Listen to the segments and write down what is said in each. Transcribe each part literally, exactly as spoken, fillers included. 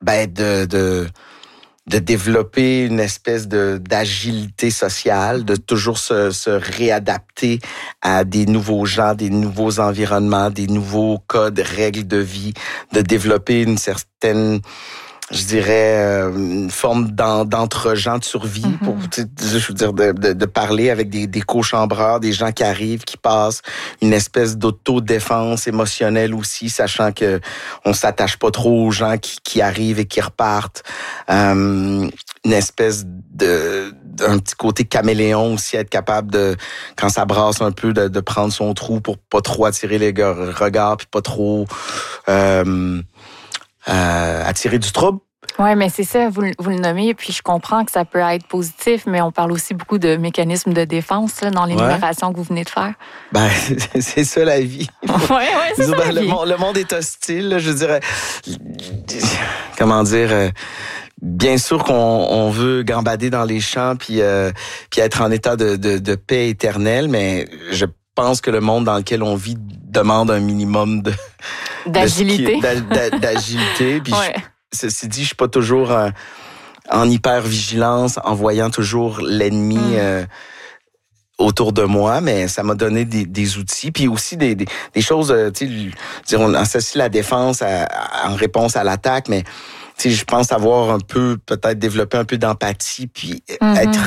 ben de de de développer une espèce de d'agilité sociale, de toujours se, se réadapter à des nouveaux gens, des nouveaux environnements, des nouveaux codes, règles de vie, de développer une certaine, je dirais, euh, une forme d'en, d'entre-gens de survie, mm-hmm. pour, je veux dire, de, de, de parler avec des, des co-chambreurs, des gens qui arrivent, qui passent, une espèce d'autodéfense émotionnelle aussi, sachant que on s'attache pas trop aux gens qui, qui arrivent et qui repartent. Euh, une espèce de, d'un petit côté caméléon aussi, être capable de, quand ça brasse un peu, de, de prendre son trou pour pas trop attirer les regards, puis pas trop... Euh, Euh, attirer du trouble. Oui, mais c'est ça, vous, vous le nommez, puis je comprends que ça peut être positif, mais on parle aussi beaucoup de mécanismes de défense là, dans l'énumération ouais. que vous venez de faire. Ben, c'est ça la vie. Oui, oui, c'est ça ben, la le, vie. Monde, le monde est hostile, là, je dirais. Comment dire... Euh, bien sûr qu'on on veut gambader dans les champs puis euh, puis être en état de, de, de paix éternelle, mais je Je pense que le monde dans lequel on vit demande un minimum de d'agilité. De, d'a, d'agilité. Puis ouais. je, ceci dit, je suis pas toujours en, en hyper vigilance, en voyant toujours l'ennemi mm. euh, autour de moi, mais ça m'a donné des, des outils, puis aussi des, des, des choses. Tu sais, on associe la défense à, à, en réponse à l'attaque, mais tu sais, je pense avoir un peu, peut-être développer un peu d'empathie, puis mm-hmm. être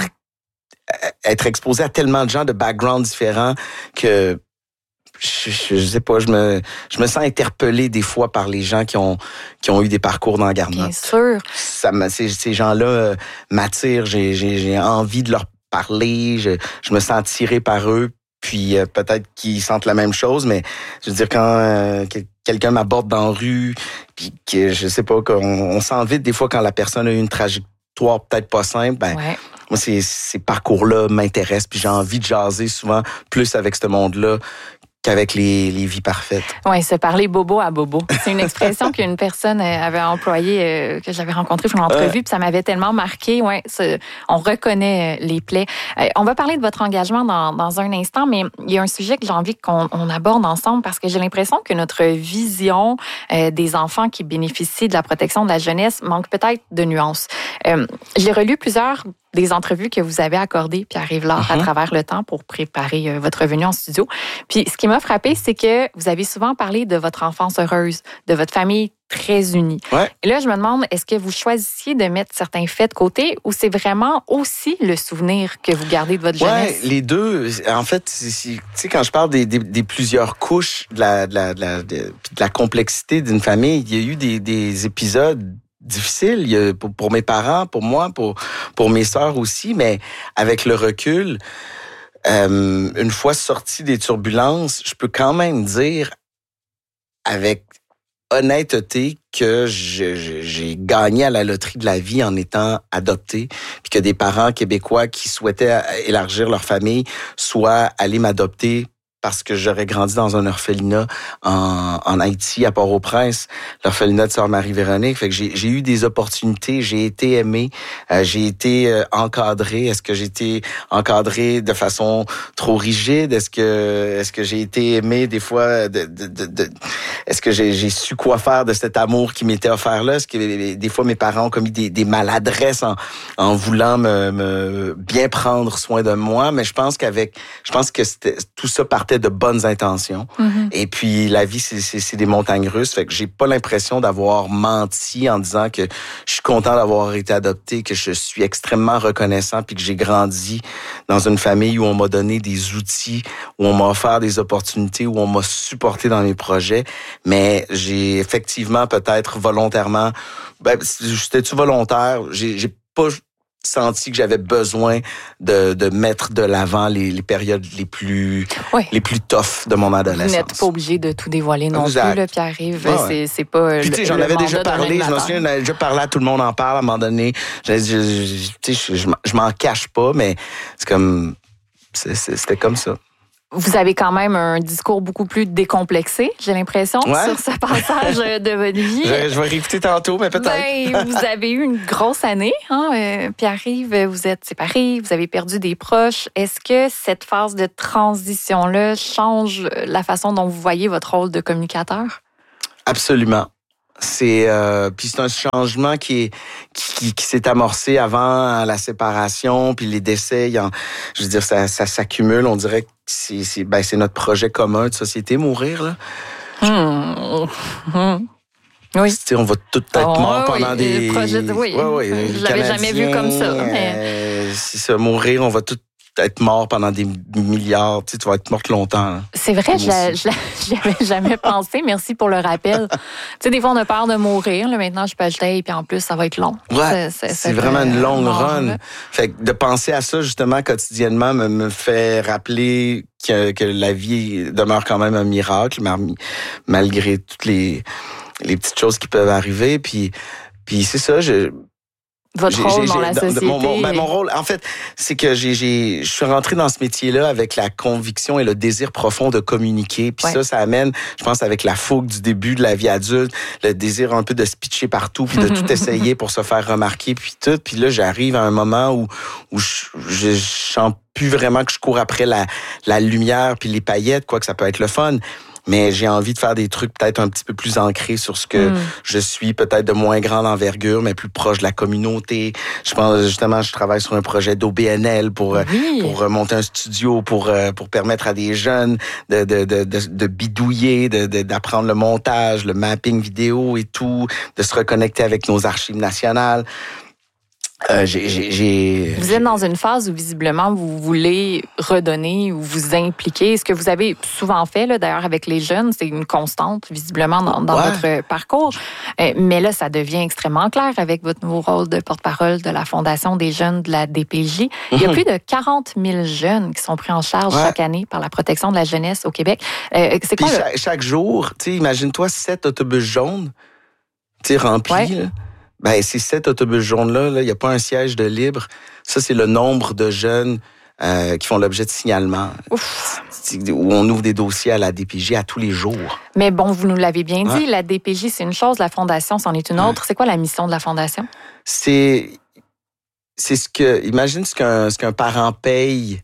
être exposé à tellement de gens de backgrounds différents que je, je, je sais pas, je me je me sens interpellé des fois par les gens qui ont qui ont eu des parcours dans la garnotte. Bien sûr. Ça me, ces, ces gens-là euh, m'attirent, j'ai j'ai j'ai envie de leur parler, je je me sens attiré par eux, puis euh, peut-être qu'ils sentent la même chose, mais je veux dire quand euh, quelqu'un m'aborde dans la rue, puis que je sais pas, qu'on on sent vite des fois quand la personne a eu une trajectoire peut-être pas simple, ben ouais. Moi, ces, ces parcours-là m'intéressent, puis j'ai envie de jaser souvent plus avec ce monde-là qu'avec les, les vies parfaites. Oui, se parler bobo à bobo. C'est une expression qu'une personne avait employée, euh, que j'avais rencontrée pour l'entrevue, euh. puis ça m'avait tellement marqué. Ouais, ce, on reconnaît les plaies. Euh, on va parler de votre engagement dans, dans un instant, mais il y a un sujet que j'ai envie qu'on on aborde ensemble parce que j'ai l'impression que notre vision euh, des enfants qui bénéficient de la protection de la jeunesse manque peut-être de nuances. Euh, j'ai relu plusieurs des entrevues que vous avez accordées, Pierre-Yves Lard, uh-huh. à travers le temps pour préparer euh, votre venue en studio. Puis ce qui m'a frappé, c'est que vous avez souvent parlé de votre enfance heureuse, de votre famille très unie. Ouais. Et là, je me demande, est-ce que vous choisissiez de mettre certains faits de côté ou c'est vraiment aussi le souvenir que vous gardez de votre jeunesse? Oui, les deux. En fait, tu sais, quand je parle des, des, des plusieurs couches de la, de la, de la, de, de la complexité d'une famille, il y a eu des, des épisodes difficile, il y a, pour, pour mes parents, pour moi, pour pour mes sœurs aussi, mais avec le recul, euh, une fois sorti des turbulences, je peux quand même dire avec honnêteté que je, je, j'ai gagné à la loterie de la vie en étant adopté, puis que des parents québécois qui souhaitaient élargir leur famille soient allés m'adopter parce que j'aurais grandi dans un orphelinat en, en Haïti, à Port-au-Prince, l'orphelinat de Sœur Marie-Véronique. Fait que j'ai, j'ai eu des opportunités, j'ai été aimé, euh, j'ai été euh, encadré. Est-ce que j'ai été encadré de façon trop rigide? Est-ce que est-ce que j'ai été aimé des fois? De, de, de, de est-ce que j'ai, j'ai su quoi faire de cet amour qui m'était offert là? Est-ce que des fois mes parents ont commis des, des maladresses en, en voulant me, me bien prendre soin de moi? Mais je pense qu'avec, je pense que c'était, tout ça partait de bonnes intentions. Mm-hmm. Et puis, la vie, c'est, c'est, c'est des montagnes russes. Fait que j'ai pas l'impression d'avoir menti en disant que je suis content d'avoir été adopté, que je suis extrêmement reconnaissant puis que j'ai grandi dans une famille où on m'a donné des outils, où on m'a offert des opportunités, où on m'a supporté dans mes projets. Mais j'ai effectivement, peut-être volontairement, ben, c'était-tu volontaire? J'ai, j'ai pas senti que j'avais besoin de, de mettre de l'avant les, les périodes les plus oui. les plus tough de mon adolescence. Vous n'êtes pas obligé de tout dévoiler non exact. plus, là, Pierre-Yves. Ah ouais. c'est, c'est pas Puis, le, j'en le avais déjà parlé, je me souviens, j'en avais déjà parlé à Tout le monde en parle à un moment donné. Je, je, je, je, je, je m'en cache pas, mais c'est comme c'est, c'est, c'était comme ça. Vous avez quand même un discours beaucoup plus décomplexé, j'ai l'impression, ouais. sur ce passage de votre vie. Je, je vais réécouter tantôt, mais peut-être. Ben, vous avez eu une grosse année, hein? Euh, Pierre-Yves, vous êtes séparés, vous avez perdu des proches. Est-ce que cette phase de transition-là change la façon dont vous voyez votre rôle de communicateur? Absolument. C'est euh, puis c'est un changement qui est qui, qui s'est amorcé avant la séparation, puis les décès, il en, je veux dire ça, ça s'accumule. On dirait que c'est c'est ben c'est notre projet commun de société, mourir là. Mmh. Mmh. Oui. T'sais, on va tout être oh, mort oui, pendant des. Projet de... Oui. Ouais, ouais, je l'avais jamais vu comme ça. Mais... Euh, si ça mourir, on va tout être mort pendant des milliards. Tu sais, tu vas être morte longtemps. Là. C'est vrai, je n'y avais jamais pensé. Merci pour le rappel. Tu sais, des fois, on a peur de mourir. Là, maintenant, je peux ajouter, puis en plus, ça va être long. Ouais, c'est, c'est, c'est vraiment une longue mort, run. Là. Fait que de penser à ça, justement, quotidiennement, me, me fait rappeler que, que la vie demeure quand même un miracle, malgré toutes les, les petites choses qui peuvent arriver. Puis, puis c'est ça, je... Votre j'ai, rôle j'ai, dans la société. Mon, mon, ben, mon rôle, en fait, c'est que j'ai, j'ai, je suis rentré dans ce métier-là avec la conviction et le désir profond de communiquer. Puis ouais. ça, ça amène, je pense, avec la fougue du début de la vie adulte, le désir un peu de se pitcher partout, puis de tout essayer pour se faire remarquer, puis tout. Puis là, j'arrive à un moment où, où je, je, je sens plus vraiment que je cours après la, la lumière puis les paillettes, quoi que ça peut être le fun. Mais j'ai envie de faire des trucs peut-être un petit peu plus ancrés sur ce que mm. je suis, peut-être de moins grande envergure, mais plus proche de la communauté. Je pense justement, je travaille sur un projet d'O B N L pour oui. pour monter un studio, pour pour permettre à des jeunes de de de de, de bidouiller, de, de d'apprendre le montage, le mapping vidéo et tout, de se reconnecter avec nos archives nationales. Euh, j'ai, j'ai, j'ai... Vous êtes dans une phase où visiblement vous voulez redonner ou vous impliquer. Ce que vous avez souvent fait, là, d'ailleurs avec les jeunes, c'est une constante visiblement dans, dans ouais. votre parcours. Euh, mais là, ça devient extrêmement clair avec votre nouveau rôle de porte-parole de la Fondation des jeunes de la D P J. Il y a plus de quarante mille jeunes qui sont pris en charge ouais. chaque année par la protection de la jeunesse au Québec. Euh, c'est quoi, Puis chaque, chaque jour, tu sais, imagine-toi sept autobus jaunes, tu sais, remplis, ouais. là. Ben, ces sept autobus jaunes-là, il n'y a pas un siège de libre. Ça, c'est le nombre de jeunes euh, qui font l'objet de signalement. Ouf. Où on ouvre des dossiers à la D P J à tous les jours. Mais bon, vous nous l'avez bien dit, ouais. la D P J, c'est une chose, la Fondation, c'en est une autre. Ouais. C'est quoi la mission de la Fondation? C'est, c'est ce que... Imagine ce qu'un, ce qu'un parent paye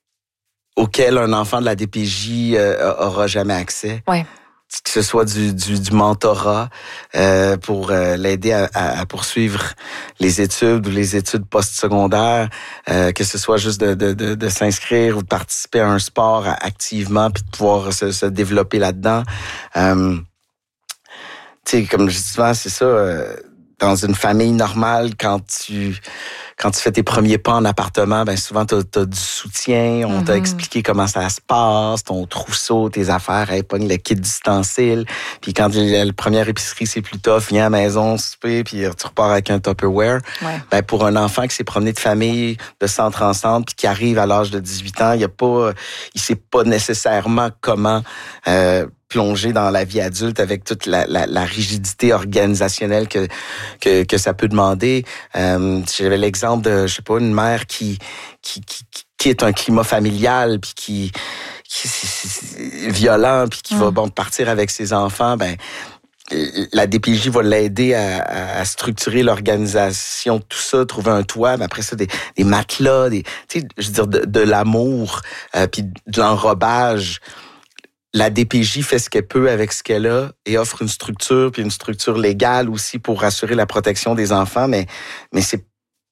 auquel un enfant de la D P J euh, aura jamais accès. Oui. Que ce soit du, du, du mentorat euh, pour euh, l'aider à, à poursuivre les études ou les études postsecondaires, euh, que ce soit juste de, de, de, de s'inscrire ou de participer à un sport activement puis de pouvoir se, se développer là-dedans. Euh, tu sais, comme je dis souvent, c'est ça, euh, dans une famille normale, quand tu... Quand tu fais tes premiers pas en appartement, ben souvent t'as, t'as du soutien, on mm-hmm. t'a expliqué comment ça se passe, ton trousseau, tes affaires, hey, pogne le kit d'ustensiles. Puis quand le, le première épicerie c'est plus tough, viens à la maison souper, puis tu repars avec un Tupperware. Ouais. Ben pour un enfant qui s'est promené de famille de centre en centre, puis qui arrive à l'âge de dix-huit ans, il y a pas, il sait pas nécessairement comment. Euh, plonger dans la vie adulte avec toute la, la, la rigidité organisationnelle que, que que ça peut demander. Euh, j'avais l'exemple de, je sais pas, une mère qui qui qui, qui quitte un climat familial puis qui qui est violent puis qui mmh. va bon partir avec ses enfants. Ben la D P J va l'aider à, à structurer l'organisation, tout ça, trouver un toit, mais après ça, des, des matelas, des, tu sais, je veux dire, de, de l'amour, euh, puis de l'enrobage. La D P J fait ce qu'elle peut avec ce qu'elle a et offre une structure, puis une structure légale aussi pour assurer la protection des enfants, mais mais c'est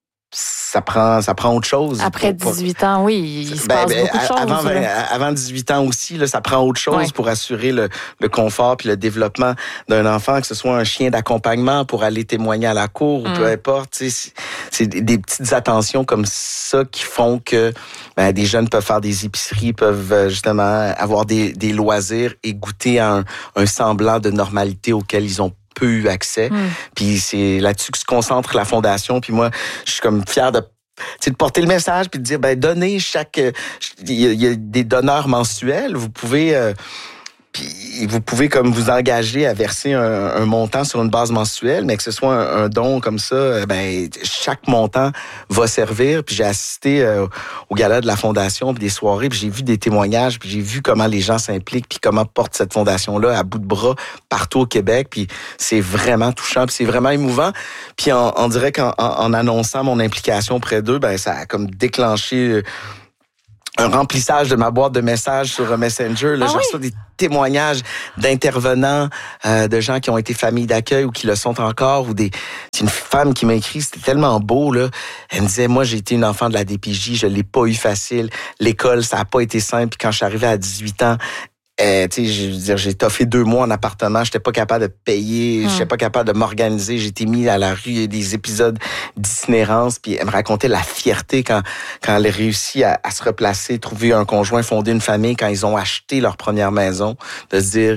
ça prend ça prend autre chose. Après pour, dix-huit ans, oui, il se ben, passe ben, beaucoup de choses. Avant, vingt, avant dix-huit ans aussi, là, ça prend autre chose ouais. pour assurer le, le confort puis le développement d'un enfant, que ce soit un chien d'accompagnement pour aller témoigner à la cour mm. ou peu importe. C'est, c'est des petites attentions comme ça qui font que ben, des jeunes peuvent faire des épiceries, peuvent justement avoir des, des loisirs et goûter à un, un semblant de normalité auquel ils ont peu eu accès. Mm. Puis c'est là-dessus que se concentre la Fondation. Puis moi, je suis comme fier de de porter le message puis de dire, ben donnez chaque... Il y, y a des donneurs mensuels. Vous pouvez... Euh, Puis vous pouvez comme vous engager à verser un, un montant sur une base mensuelle, mais que ce soit un, un don comme ça, ben chaque montant va servir. Puis j'ai assisté euh, au gala de la Fondation, puis des soirées, puis j'ai vu des témoignages, puis j'ai vu comment les gens s'impliquent, puis comment portent cette fondation-là à bout de bras partout au Québec. Puis c'est vraiment touchant, puis c'est vraiment émouvant. Puis on, on dirait qu'en en, en annonçant mon implication auprès d'eux, ben ça a comme déclenché un remplissage de ma boîte de messages sur Messenger. Là, ah je oui? reçois des témoignages d'intervenants, euh, de gens qui ont été familles d'accueil ou qui le sont encore, ou des. C'est une femme qui m'a écrit, c'était tellement beau, là. Elle me disait, moi, j'ai été une enfant de la D P J, je l'ai pas eu facile. L'école, ça a pas été simple. Puis quand je suis arrivée à dix-huit ans, Euh, tu sais, je veux dire, j'ai toffé deux mois en appartement, j'étais pas capable de payer, hum. j'étais pas capable de m'organiser, j'ai été mis à la rue, il y a des épisodes d'itinérance, puis elle me racontait la fierté quand quand elle a réussi à, à se replacer, trouver un conjoint, fonder une famille, quand ils ont acheté leur première maison, de se dire,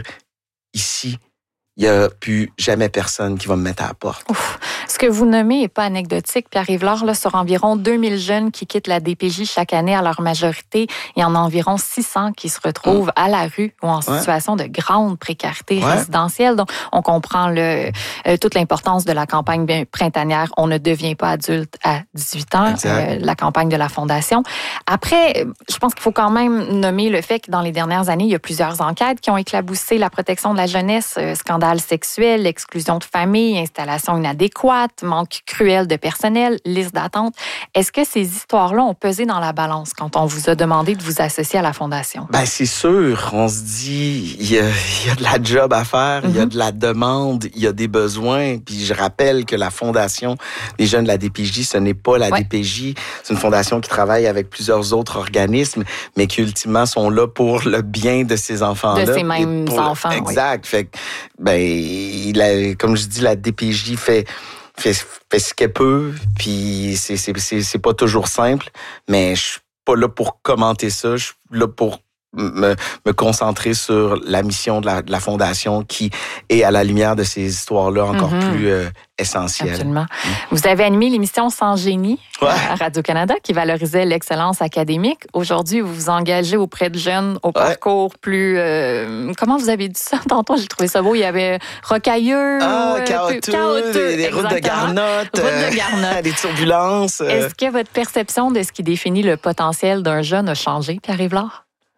ici, il y a plus jamais personne qui va me mettre à la porte. Ouf. Ce que vous nommez n'est pas anecdotique. Pierre-Yves Lard, là, sur environ deux mille jeunes qui quittent la D P J chaque année à leur majorité, il y en a environ six cents qui se retrouvent mmh. à la rue ou en ouais. situation de grande précarité ouais. résidentielle. Donc, on comprend le, euh, toute l'importance de la campagne printanière. On ne devient pas adulte à dix-huit ans, euh, la campagne de la Fondation. Après, je pense qu'il faut quand même nommer le fait que dans les dernières années, il y a plusieurs enquêtes qui ont éclaboussé la protection de la jeunesse, euh, scandales sexuels, exclusion de famille, installation inadéquate, manque cruel de personnel, liste d'attente. Est-ce que ces histoires-là ont pesé dans la balance quand on vous a demandé de vous associer à la Fondation? Ben c'est sûr. On se dit, il y a, il y a de la job à faire, mm-hmm. il y a de la demande, il y a des besoins. Puis je rappelle que la Fondation des jeunes de la D P J, ce n'est pas la ouais. D P J. C'est une fondation qui travaille avec plusieurs autres organismes, mais qui ultimement sont là pour le bien de ces enfants-là. De ces mêmes pour, enfants, exact. Oui. Fait que, ben, il a, comme je dis, la D P J fait... Fait, fait ce qu'elle peut, puis c'est, c'est, c'est, c'est pas toujours simple, mais je suis pas là pour commenter ça, je suis là pour me, me concentrer sur la mission de la, de la Fondation qui est à la lumière de ces histoires-là encore mm-hmm. plus euh, essentielles. Absolument. Mm. Vous avez animé l'émission Sans génie ouais. à Radio-Canada qui valorisait l'excellence académique. Aujourd'hui, vous vous engagez auprès de jeunes au ouais. parcours plus... Euh, comment vous avez dit ça? Tantôt, j'ai trouvé ça beau. Il y avait rocailleux, ah, chaotique, des, des routes de garnottes, routes de garnottes. Euh, des turbulences. Euh. Est-ce que votre perception de ce qui définit le potentiel d'un jeune a changé, Pierre-Yves Lard?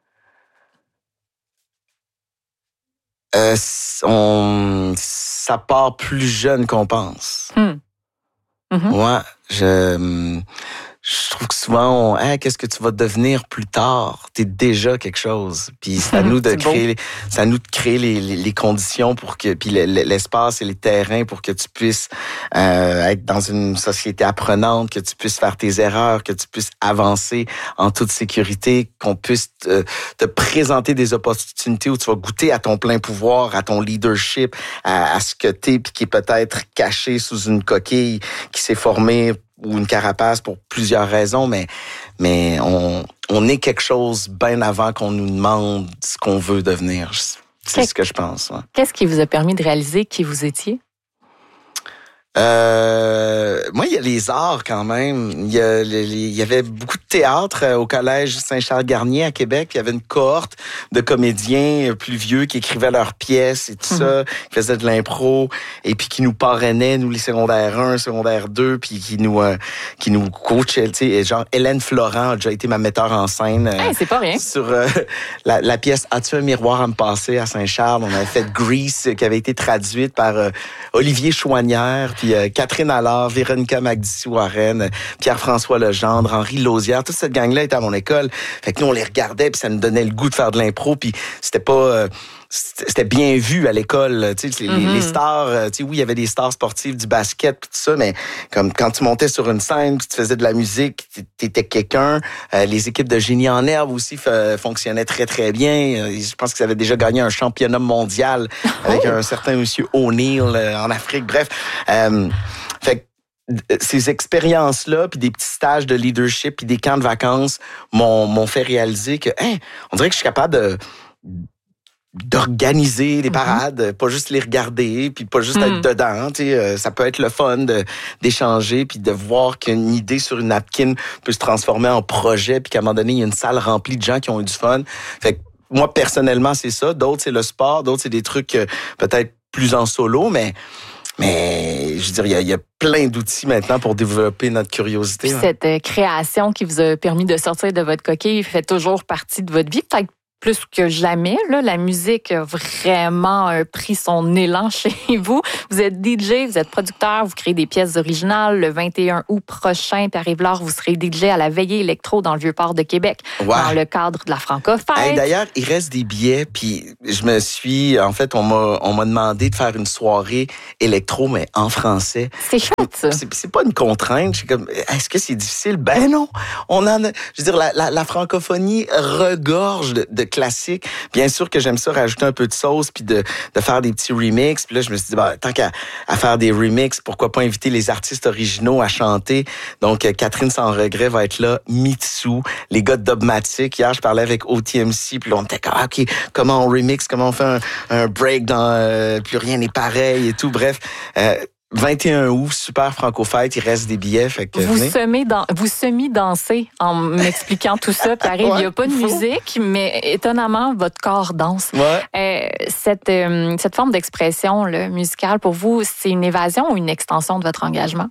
Euh, on, ça part plus jeune qu'on pense. Hmm. Mm-hmm. Moi, je, je trouve que souvent, on, hey, qu'est-ce que tu vas devenir plus tard? T'es déjà quelque chose. Puis c'est à nous de créer, c'est à nous de créer les, les, les conditions pour que, puis l'espace et les terrains pour que tu puisses euh, être dans une société apprenante, que tu puisses faire tes erreurs, que tu puisses avancer en toute sécurité, qu'on puisse te, te présenter des opportunités où tu vas goûter à ton plein pouvoir, à ton leadership, à, à ce que t'es, puis qui est peut-être caché sous une coquille qui s'est formée ou une carapace pour plusieurs raisons, mais mais on on est quelque chose bien avant qu'on nous demande ce qu'on veut devenir. C'est Qu'est-ce... ce que je pense. Ouais. Qu'est-ce qui vous a permis de réaliser qui vous étiez? Euh, moi, il y a les arts quand même. Il y, a, il y avait beaucoup de théâtre au collège Saint-Charles-Garnier à Québec. Puis il y avait une cohorte de comédiens plus vieux qui écrivaient leurs pièces et tout mmh. ça, qui faisaient de l'impro et puis qui nous parrainaient, nous les secondaires un, secondaire deux, puis qui nous euh, qui nous coachaient. Tu sais, genre Hélène Florent a déjà été ma metteur en scène. Euh, hey, c'est pas rien. Sur euh, la, la pièce As-tu un miroir à me passer à Saint-Charles. On avait fait Grease qui avait été traduite par euh, Olivier Chouanière. Puis euh, Catherine Allard, Véronica Magdissou-Warren, Pierre-François Legendre, Henri Lausière, toute cette gang-là était à mon école. Fait que nous, on les regardait, puis ça nous donnait le goût de faire de l'impro, puis c'était pas... Euh, c'était bien vu à l'école, tu sais, les, mm-hmm. les stars, tu sais, oui, il y avait des stars sportives, du basket, puis tout ça, mais comme quand tu montais sur une scène, puis tu faisais de la musique, t'étais quelqu'un. Euh, les équipes de Génie en herbe aussi f- fonctionnaient très, très bien. Je pense qu'ils avaient déjà gagné un championnat mondial avec oh. un certain monsieur O'Neill euh, en Afrique. Bref, euh, fait que ces expériences-là, puis des petits stages de leadership, puis des camps de vacances m'ont, m'ont fait réaliser que, hein, on dirait que je suis capable de d'organiser des parades, mm-hmm. pas juste les regarder, puis pas juste mm. être dedans. Tu sais, ça peut être le fun de, d'échanger, puis de voir qu'une idée sur une napkin peut se transformer en projet, puis qu'à un moment donné, il y a une salle remplie de gens qui ont eu du fun. Fait que moi, personnellement, c'est ça. D'autres, c'est le sport. D'autres, c'est des trucs euh, peut-être plus en solo, mais... Mais je veux dire, il y a, il y a plein d'outils maintenant pour développer notre curiosité. Puis hein. Cette euh, création qui vous a permis de sortir de votre coquille fait toujours partie de votre vie. Peut-être plus que jamais. Là, la musique a vraiment euh, pris son élan chez vous. Vous êtes D J, vous êtes producteur, vous créez des pièces originales. Le vingt et un août prochain, Pierre-Yves Lard, vous serez D J à la Veillée électro dans le Vieux-Port de Québec, ouais. dans le cadre de la Francophête. Hey, d'ailleurs, il reste des billets, puis je me suis... En fait, on m'a, on m'a demandé de faire une soirée électro, mais en français. C'est chouette, ça. C'est, c'est pas une contrainte. Je suis comme, est-ce que c'est difficile? Ben non! On en a... Je veux dire, la, la, la francophonie regorge de, de classiques. Bien sûr que j'aime ça, rajouter un peu de sauce, puis de, de faire des petits remixes. Puis là, je me suis dit, bah, tant qu'à à faire des remixes, pourquoi pas inviter les artistes originaux à chanter? Donc, Catherine Sans Regret va être là, Mitsu, les gars de Dogmatic. Hier, je parlais avec O T M C, puis là, on était comme, OK, comment on remix, comment on fait un, un break dans euh, Plus rien n'est pareil et tout. Bref, euh, vingt et un août, super Franco-Fête, il reste des billets. Fait que vous semez dans, vous semi-dansez en m'expliquant tout ça. Puis arrive, ouais, il n'y a pas de musique, mais étonnamment, votre corps danse. Ouais. Euh, cette, euh, cette forme d'expression là, musicale, pour vous, c'est une évasion ou une extension de votre engagement?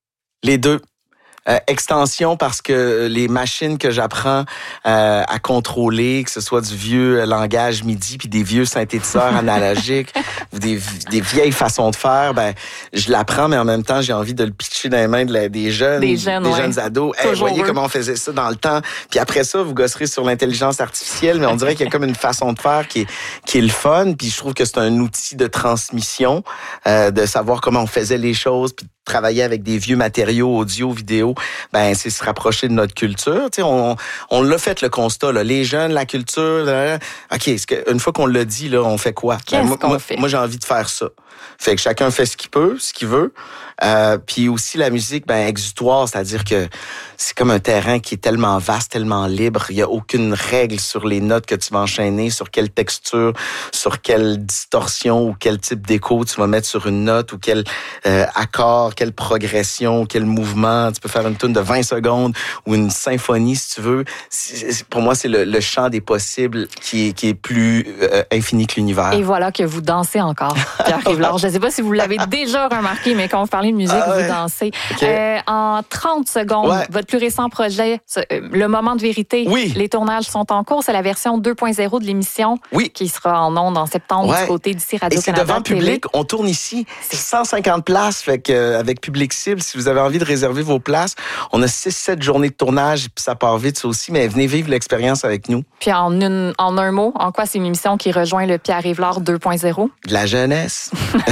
Les deux. Euh, extension parce que les machines que j'apprends euh, à contrôler, que ce soit du vieux langage MIDI puis des vieux synthétiseurs analogiques ou des, des vieilles façons de faire, ben je l'apprends, mais en même temps, j'ai envie de le pitcher dans les mains de la, des jeunes, des jeunes, des ouais. jeunes ados. Hey, voyez comment on faisait ça dans le temps. Puis après ça, vous gosserez sur l'intelligence artificielle, mais on dirait qu'il y a comme une façon de faire qui est, qui est le fun. Puis je trouve que c'est un outil de transmission, euh, de savoir comment on faisait les choses, puis travailler avec des vieux matériaux audio, vidéo, ben c'est se rapprocher de notre culture. Tu sais, on, on l'a fait le constat, là. Les jeunes, la culture, là, là. OK, est-ce que, une fois qu'on l'a dit, là, on fait quoi? Qu'est-ce ben, moi, qu'on moi, fait? Moi, j'ai envie de faire ça. Fait que chacun fait ce qu'il peut, ce qu'il veut. Euh, puis aussi la musique, ben exutoire, c'est-à-dire que c'est comme un terrain qui est tellement vaste, tellement libre. Il y a aucune règle sur les notes que tu vas enchaîner, sur quelle texture, sur quelle distorsion ou quel type d'écho tu vas mettre sur une note ou quel euh, accord, quelle progression, quel mouvement. Tu peux faire une tune de vingt secondes ou une symphonie si tu veux. C'est, pour moi, c'est le, le champ des possibles qui est, qui est plus euh, infini que l'univers. Et voilà que vous dansez encore, Pierre-Yves Lard. Je ne sais pas si vous l'avez déjà remarqué, mais quand vous parlez de musique, ah ouais. vous dansez. Okay. Euh, en trente secondes, ouais. votre plus récent projet, Le Moment de vérité, oui. les tournages sont en cours. C'est la version deux point zéro de l'émission oui. qui sera en ondes en septembre ouais. du côté d'ici Radio-Canada. Et c'est devant télé. public. On tourne ici. C'est cent cinquante places. Fait que, euh, avec public cible, si vous avez envie de réserver vos places, on a six sept journées de tournage, puis ça part vite, ça aussi, mais venez vivre l'expérience avec nous. Puis en, une, en un mot, en quoi c'est une émission qui rejoint le Pierre-Yves Lard deux point zéro? De la jeunesse.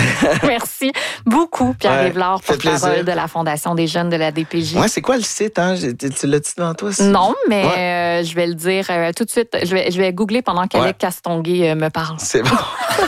Merci beaucoup, Pierre-Yves Lard, ouais, porte-parole de la Fondation des jeunes de la D P J. Ouais, c'est quoi le site? Hein? Tu l'as dit devant toi? C'est... Non, mais ouais. euh, je vais le dire euh, tout de suite. Je vais, je vais googler pendant qu'Alec ouais. Castonguay euh, me parle. C'est bon.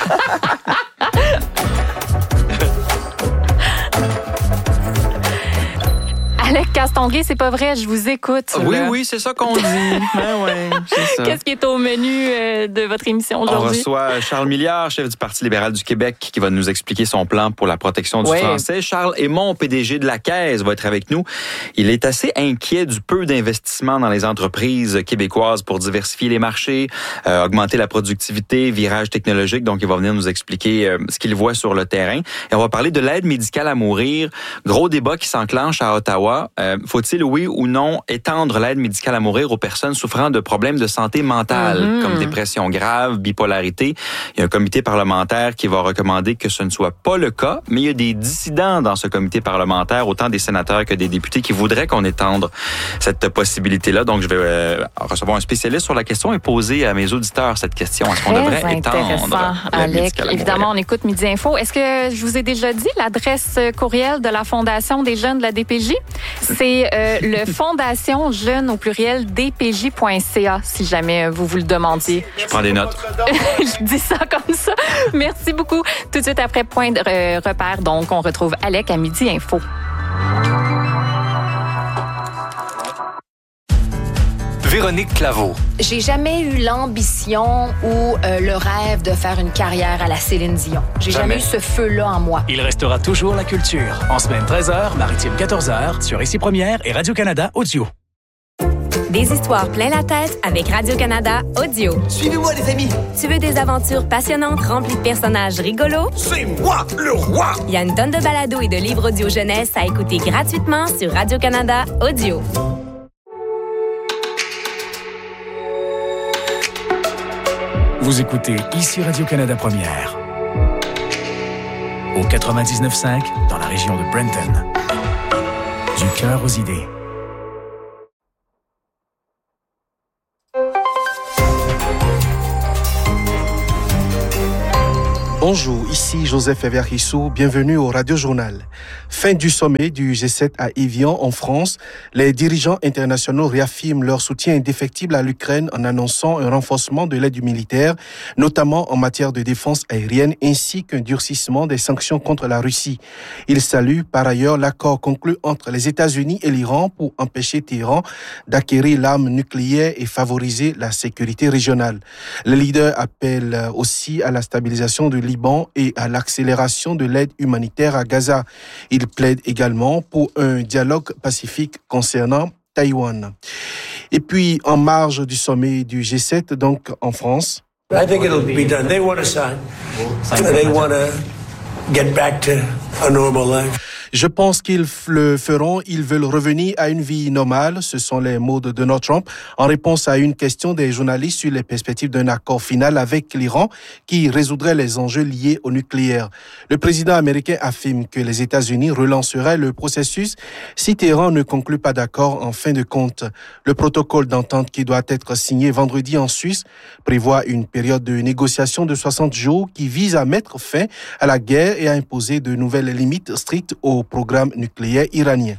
Alec Castonguay, c'est pas vrai, je vous écoute. Oui, là. oui, c'est ça qu'on dit. Ben ouais, c'est ça. Qu'est-ce qui est au menu euh, de votre émission aujourd'hui? On reçoit Charles Milliard, chef du Parti libéral du Québec, qui va nous expliquer son plan pour la protection du ouais. français. Charles Hémon, P D G de la Caisse, va être avec nous. Il est assez inquiet du peu d'investissement dans les entreprises québécoises pour diversifier les marchés, euh, augmenter la productivité, virage technologique. Donc, il va venir nous expliquer euh, ce qu'il voit sur le terrain. Et on va parler de l'aide médicale à mourir. Gros débat qui s'enclenche à Ottawa. Euh, faut-il, oui ou non, étendre l'aide médicale à mourir aux personnes souffrant de problèmes de santé mentale, mm-hmm. comme dépression grave, bipolarité? Il y a un comité parlementaire qui va recommander que ce ne soit pas le cas, mais il y a des dissidents dans ce comité parlementaire, autant des sénateurs que des députés, qui voudraient qu'on étende cette possibilité-là. Donc, je vais euh, recevoir un spécialiste sur la question et poser à mes auditeurs cette question. Est-ce qu'on devrait étendre l'aide médicale à mourir? Évidemment, on écoute Midi Info. Est-ce que je vous ai déjà dit l'adresse courriel de la Fondation des jeunes de la D P J? C'est euh, le Fondation Jeunes au pluriel d p j point c a, si jamais vous vous le demandiez. Je prends des notes. Je dis ça comme ça. Merci beaucoup. Tout de suite après Point de euh, repère, donc, on retrouve Alec à Midi Info. Véronique Claveau. J'ai jamais eu l'ambition ou euh, le rêve de faire une carrière à la Céline Dion. J'ai jamais, jamais eu ce feu-là en moi. Il restera toujours la culture. En semaine treize heures, Maritime quatorze heures, sur Ici Première et Radio-Canada Audio. Des histoires plein la tête avec Radio-Canada Audio. Suivez-moi, les amis! Tu veux des aventures passionnantes remplies de personnages rigolos? C'est moi, le roi! Il y a une tonne de balados et de livres audio jeunesse à écouter gratuitement sur Radio-Canada Audio. Vous écoutez ici Radio-Canada Première. Au quatre-vingt-dix-neuf virgule cinq dans la région de Brenton. Du cœur aux idées. Bonjour, ici Joseph Everissou, bienvenue au Radio Journal. Fin du sommet du G sept à Évian en France, les dirigeants internationaux réaffirment leur soutien indéfectible à l'Ukraine en annonçant un renforcement de l'aide militaire, notamment en matière de défense aérienne, ainsi qu'un durcissement des sanctions contre la Russie. Ils saluent par ailleurs l'accord conclu entre les États-Unis et l'Iran pour empêcher Téhéran d'acquérir l'arme nucléaire et favoriser la sécurité régionale. Les leaders appellent aussi à la stabilisation du Liban et à l'accélération de l'aide humanitaire à Gaza. Il plaide également pour un dialogue pacifique concernant Taïwan. Et puis, en marge du sommet du G sept, donc en France. I think it'll be done. They want to sign. They want to get back to a normal life. Je pense qu'ils le feront. Ils veulent revenir à une vie normale. Ce sont les mots de Donald Trump en réponse à une question des journalistes sur les perspectives d'un accord final avec l'Iran qui résoudrait les enjeux liés au nucléaire. Le président américain affirme que les États-Unis relanceraient le processus si Téhéran ne conclut pas d'accord en fin de compte. Le protocole d'entente qui doit être signé vendredi en Suisse prévoit une période de négociation de soixante jours qui vise à mettre fin à la guerre et à imposer de nouvelles limites strictes au au programme nucléaire iranien.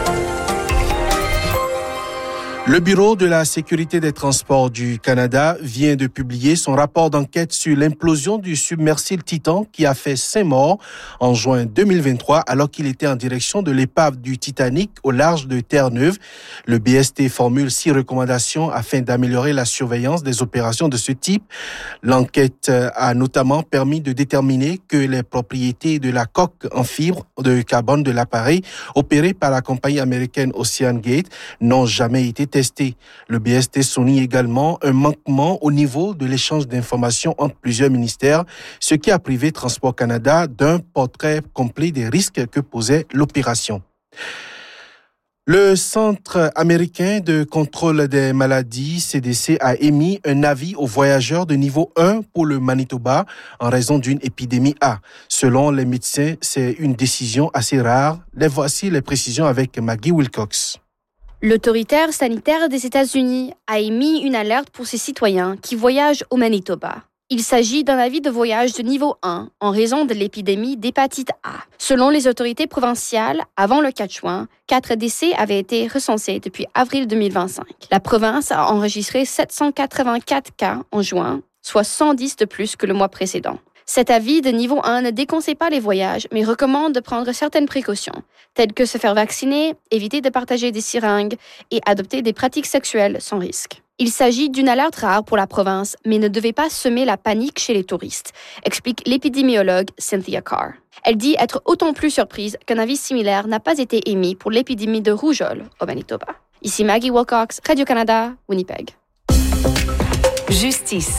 Le Bureau de la sécurité des transports du Canada vient de publier son rapport d'enquête sur l'implosion du submersible Titan qui a fait cinq morts en juin deux mille vingt-trois alors qu'il était en direction de l'épave du Titanic au large de Terre-Neuve. Le B S T formule six recommandations afin d'améliorer la surveillance des opérations de ce type. L'enquête a notamment permis de déterminer que les propriétés de la coque en fibre de carbone de l'appareil opéré par la compagnie américaine OceanGate n'ont jamais été testées. Le B S T souligne également un manquement au niveau de l'échange d'informations entre plusieurs ministères, ce qui a privé Transport Canada d'un portrait complet des risques que posait l'opération. Le Centre américain de contrôle des maladies, C D C, a émis un avis aux voyageurs de niveau un pour le Manitoba en raison d'une épidémie A. Selon les médecins, c'est une décision assez rare. Les voici les précisions avec Maggie Wilcox. L'autorité sanitaire des États-Unis a émis une alerte pour ses citoyens qui voyagent au Manitoba. Il s'agit d'un avis de voyage de niveau un en raison de l'épidémie d'hépatite A. Selon les autorités provinciales, avant le quatre juin, quatre décès avaient été recensés depuis avril deux mille vingt-cinq. La province a enregistré sept cent quatre-vingt-quatre cas en juin, soit cent dix de plus que le mois précédent. Cet avis de niveau un ne déconseille pas les voyages, mais recommande de prendre certaines précautions, telles que se faire vacciner, éviter de partager des seringues et adopter des pratiques sexuelles sans risque. Il s'agit d'une alerte rare pour la province, mais ne devait pas semer la panique chez les touristes, explique l'épidémiologue Cynthia Carr. Elle dit être autant plus surprise qu'un avis similaire n'a pas été émis pour l'épidémie de rougeole au Manitoba. Ici Maggie Wilcox, Radio-Canada, Winnipeg. Justice.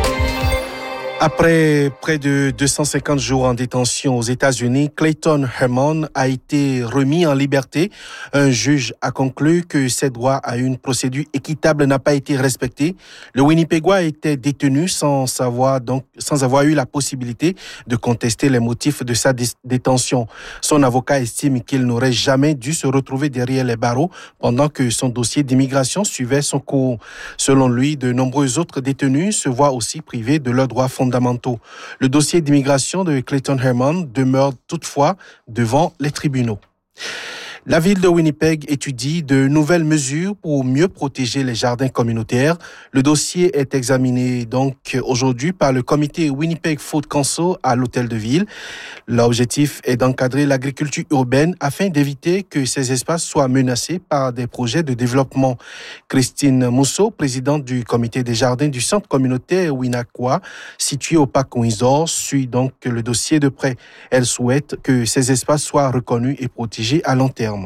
Après près de deux cent cinquante jours en détention aux États-Unis, Clayton Herman a été remis en liberté. Un juge a conclu que ses droits à une procédure équitable n'a pas été respecté. Le Winnipégois était détenu sans savoir donc sans avoir eu la possibilité de contester les motifs de sa dé- détention. Son avocat estime qu'il n'aurait jamais dû se retrouver derrière les barreaux pendant que son dossier d'immigration suivait son cours. Selon lui, de nombreux autres détenus se voient aussi privés de leurs droits fondamentaux. Le dossier d'immigration de Clayton Herman demeure toutefois devant les tribunaux. La ville de Winnipeg étudie de nouvelles mesures pour mieux protéger les jardins communautaires. Le dossier est examiné donc aujourd'hui par le comité Winnipeg Food Council à l'hôtel de ville. L'objectif est d'encadrer l'agriculture urbaine afin d'éviter que ces espaces soient menacés par des projets de développement. Christine Mousseau, présidente du comité des jardins du centre communautaire Winaqua, situé au parc Windsor, suit donc le dossier de près. Elle souhaite que ces espaces soient reconnus et protégés à long terme.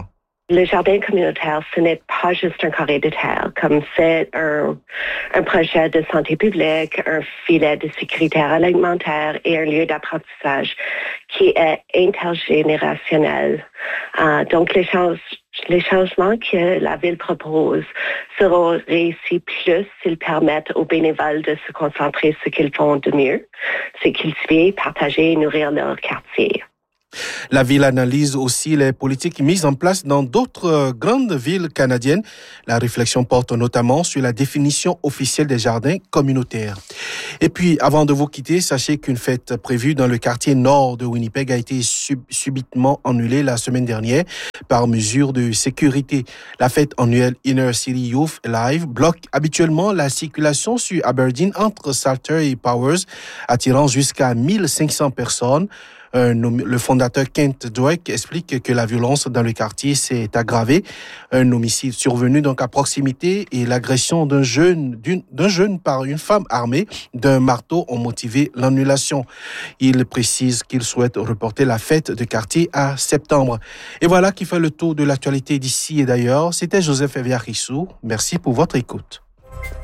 Le jardin communautaire, ce n'est pas juste un carré de terre, comme c'est un, un projet de santé publique, un filet de sécurité alimentaire et un lieu d'apprentissage qui est intergénérationnel. Euh, donc, les, change, les changements que la ville propose seront réussis plus s'ils permettent aux bénévoles de se concentrer sur ce qu'ils font de mieux, c'est cultiver, partager et nourrir leur quartier. La ville analyse aussi les politiques mises en place dans d'autres grandes villes canadiennes. La réflexion porte notamment sur la définition officielle des jardins communautaires. Et puis, avant de vous quitter, sachez qu'une fête prévue dans le quartier nord de Winnipeg a été sub- subitement annulée la semaine dernière par mesure de sécurité. La fête annuelle Inner City Youth Live bloque habituellement la circulation sur Aberdeen entre Salter et Powers, attirant jusqu'à mille cinq cents personnes. Un, le fondateur Kent Dweck explique que la violence dans le quartier s'est aggravée. Un homicide survenu donc à proximité et l'agression d'un jeune, d'une, d'un jeune par une femme armée d'un marteau ont motivé l'annulation. Il précise qu'il souhaite reporter la fête de quartier à septembre. Et voilà qui fait le tour de l'actualité d'ici et d'ailleurs. C'était Joseph Eviarissou. Merci pour votre écoute.